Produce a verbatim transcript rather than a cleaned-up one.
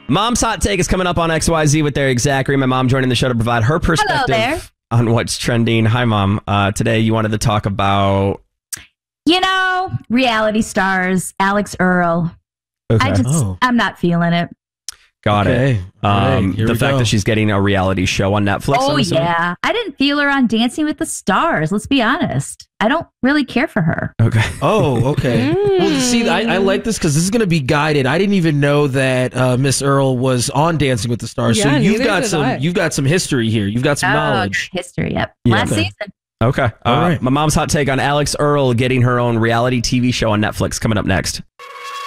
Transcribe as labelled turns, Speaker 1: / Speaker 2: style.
Speaker 1: Mom's Hot Take is coming up on X Y Z with Eric Zachary. My mom joining the show to provide her perspective on what's trending. Hi, Mom. Uh, today you wanted to talk about...
Speaker 2: You know, reality stars, Alex Earl.
Speaker 1: Okay.
Speaker 2: I just,
Speaker 3: Oh.
Speaker 2: I'm not feeling it.
Speaker 1: Got
Speaker 3: Okay.
Speaker 1: it.
Speaker 3: All right,
Speaker 1: Um,
Speaker 3: here
Speaker 1: the
Speaker 3: we
Speaker 1: fact
Speaker 3: go.
Speaker 1: that she's getting a reality show on Netflix.
Speaker 2: Oh,
Speaker 1: I'm assuming?
Speaker 2: yeah. I didn't feel her on Dancing with the Stars. Let's be honest. I don't really care for her.
Speaker 1: Okay.
Speaker 3: Oh, okay. Well, see, I, I like this because this is going to be guided. I didn't even know that uh, Miss Earl was on Dancing with the Stars. so
Speaker 4: Yeah,
Speaker 3: you've
Speaker 4: neither
Speaker 3: got
Speaker 4: did
Speaker 3: some.
Speaker 4: I.
Speaker 3: You've got some history here. You've got some
Speaker 2: Oh,
Speaker 3: knowledge.
Speaker 2: history. Yep.
Speaker 1: Yeah,
Speaker 2: Last
Speaker 3: okay.
Speaker 2: season.
Speaker 1: Okay.
Speaker 3: All
Speaker 1: Uh,
Speaker 3: right.
Speaker 1: My mom's hot take on Alex Earl getting her own reality T V show on Netflix coming up next.